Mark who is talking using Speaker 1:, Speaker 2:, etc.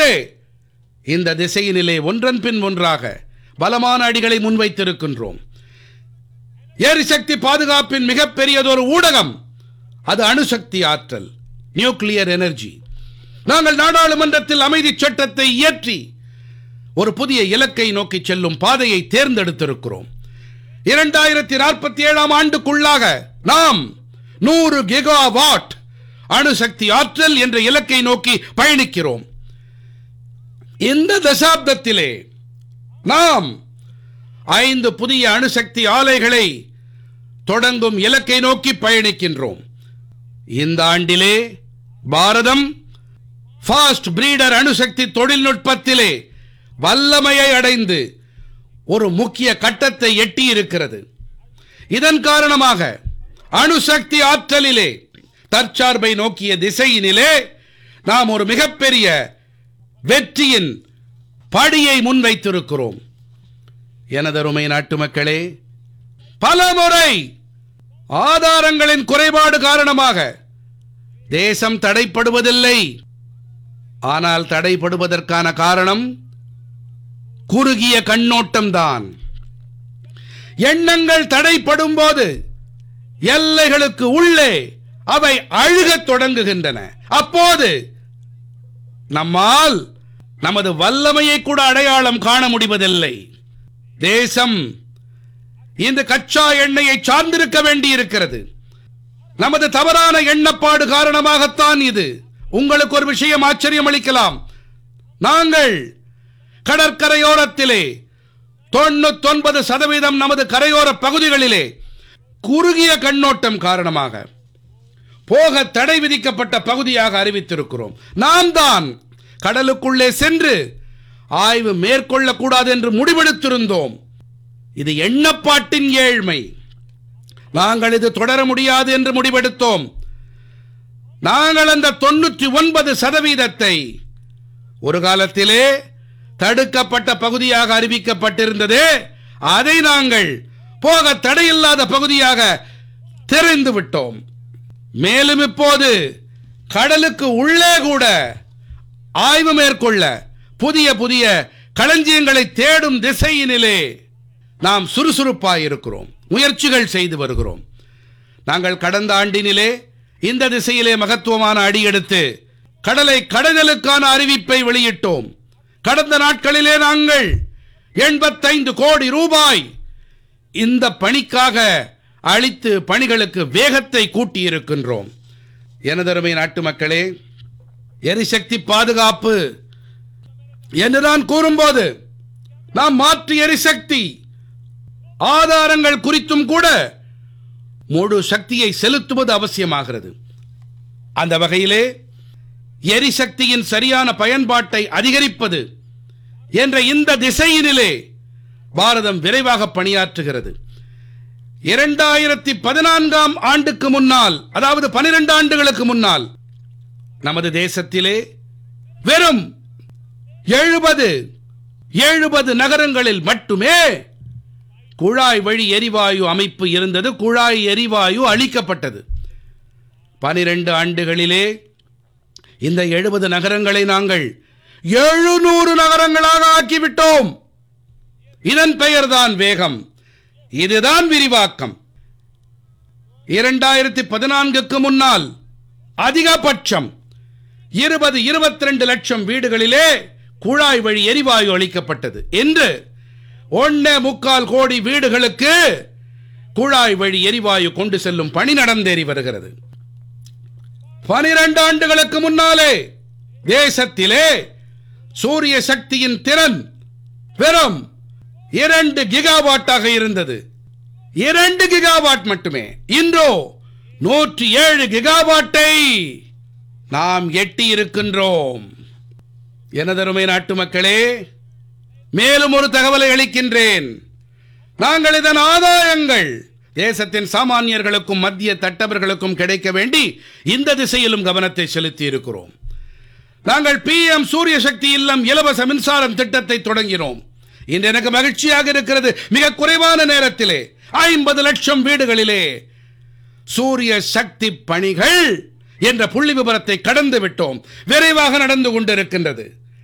Speaker 1: தொடர்ந்தே இந்த திசையினிலே ஒன்றன் பின் ஒன்றாக பலமான அடிகளை முன்வைத்திருக்கின்றோம். எரிசக்தி பாதுகாப்பின் மிகப்பெரியதொரு ஊடகம் அது அணுசக்தி ஆற்றல், நியூக்ளியர் எனர்ஜி. நாங்கள் நாடாளுமன்றத்தில் அமைதி சட்டத்தை இயற்றி ஒரு புதிய இலக்கை நோக்கி செல்லும் பாதையை தேர்ந்தெடுத்திருக்கிறோம். 2047 ஆண்டுக்குள்ளாக நாம் 100 கிகாவாட் அணுசக்தி ஆற்றல் என்ற இலக்கை நோக்கி பயணிக்கிறோம். இந்த தசாப்தத்திலே நாம் 5 புதிய அணுசக்தி ஆலைகளை தொடங்கும் இலக்கை நோக்கி பயணிக்கின்றோம். இந்த ஆண்டிலே பாரதம் ஃபாஸ்ட் பிரீடர் அணுசக்தி தொழில்நுட்பத்திலே வல்லமையை அடைந்து ஒரு முக்கிய கட்டத்தை எட்டி இருக்கிறது. இதன் காரணமாக அணுசக்தி ஆற்றலிலே தற்சார்பை நோக்கிய திசையினிலே நாம் ஒரு மிகப்பெரிய வெற்றியின் படியை முன்வைத்திருக்கிறோம். எனதருமை நாட்டு மக்களே, பலமுறை ஆதாரங்களின் குறைபாடு காரணமாக தேசம் தடைப்படுவதில்லை. ஆனால் தடைப்படுவதற்கான காரணம் குறுகிய கண்ணோட்டம்தான். எண்ணங்கள் தடைப்படும் போது எல்லைகளுக்கு உள்ளே அவை அழுகத் தொடங்குகின்றன. அப்போது நம்மால் நமது வல்லமையை கூட அடையாளம் காண முடிவதில்லை. தேசம் இந்த கச்சா எண்ணெயை சார்ந்திருக்க வேண்டியிருக்கிறது. நமது தவறான எண்ணப்பாடு காரணமாகத்தான் இது. உங்களுக்கு ஒரு விஷயம் ஆச்சரியம் அளிக்கலாம். நாங்கள் கடற்கரையோரத்திலே 99% நமது கரையோர பகுதிகளிலே குறுகிய கண்ணோட்டம் காரணமாக போக தடை விதிக்கப்பட்ட பகுதியாக அறிவித்திருக்கிறோம். நாம் தான் கடலுக்குள்ளே சென்று ஆய்வு மேற்கொள்ளக்கூடாது என்று முடிவெடுத்திருந்தோம். இது எண்ணப்பாட்டின் ஏழ்மை. நாங்கள் இது தொடர முடியாது என்று முடிவெடுத்தோம். நாங்கள் அந்த 99% ஒரு காலத்திலே தடுக்கப்பட்ட பகுதியாக அறிவிக்கப்பட்டிருந்ததே, அதை நாங்கள் போக தடையில்லாத பகுதியாக தெரிந்து விட்டோம். மேலும் இப்போது கடலுக்கு உள்ளே கூட ஆய்வு மேற்கொள்ள புதிய புதிய களஞ்சியங்களை தேடும் திசையினிலே நாம் சுறுசுறுப்பாயிருக்கிறோம், முயற்சிகள் செய்து வருகிறோம். நாங்கள் கடந்த ஆண்டினிலே இந்த திசையிலே மகத்துவமான அடியெடுத்து கடலை கடலுக்கான அறிவிப்பை வெளியிட்டோம். கடந்த நாட்களிலே நாங்கள் 85 கோடி ரூபாய் இந்த பணிக்காக அளித்து பணிகளுக்கு வேகத்தை கூட்டியிருக்கின்றோம். எனதருமை நாட்டு மக்களே, எரிசக்தி பாதுகாப்பு என்று நான் கூறும்போது நாம் மாற்று எரிசக்தி ஆதாரங்கள் குறித்தும் கூட முழு சக்தியை செலுத்துவது அவசியமாகிறது. அந்த வகையிலே எரிசக்தியின் சரியான பயன்பாட்டை அதிகரிப்பது என்ற இந்த திசையினிலே பாரதம் விரைவாக பணியாற்றுகிறது. 2014 ஆண்டுக்கு முன்னால், அதாவது 12 ஆண்டுகளுக்கு முன்னால் நமது தேசத்திலே வெறும் 70 நகரங்களில் மட்டுமே குழாய் வழி எரிவாயு அமைப்பு இருந்தது. குழாய் எரிவாயு அளிக்கப்பட்டது. 12 ஆண்டுகளிலே இந்த 70 நகரங்களை நாங்கள் 700 நகரங்களாக ஆக்கிவிட்டோம். இதன் பெயர்தான் வேகம், இதுதான் விரிவாக்கம். 2014க்கு முன்னால் அதிகபட்சம் 20-22 லட்சம் வீடுகளிலே குழாய் வழி எரிவாயு அளிக்கப்பட்டது. இன்று 1.25 கோடி வீடுகளுக்கு குழாய் வழி எரிவாயு கொண்டு செல்லும் பணி நடந்தேறி வருகிறது. 12 ஆண்டுகளுக்கு முன்னாலே தேசத்திலே சூரிய சக்தியின் திறன் வெறும் 2 கிகாவாட்டாக இருந்தது. 2 கிகாவாட் மட்டுமே. இன்றோ 107 கிகாவாட்டை நாம் எட்டி இருக்கின்றோம். எனதருமை நாட்டு மக்களே, மேலும் ஒரு தகவலை அளிக்கின்றேன். நாங்கள் இதன் ஆதாயங்கள் தேசத்தின் சாமானியர்களுக்கும் மத்திய தட்டவர்களுக்கும் கிடைக்க வேண்டி இந்த திசையிலும் கவனத்தை செலுத்தி இருக்கிறோம். நாங்கள் PM சூரிய சக்தி இல்லம் இலவச மின்சாரம் திட்டத்தை தொடங்கினோம். இன்று எனக்கு மகிழ்ச்சியாக இருக்கிறது, மிக குறைவான நேரத்திலே 50 லட்சம் வீடுகளிலே சூரிய சக்தி பணிகள் என்ற புள்ளி விபரத்தை கடந்து விட்டோம். விரைவாக நடந்து கொண்டிருக்கின்றது.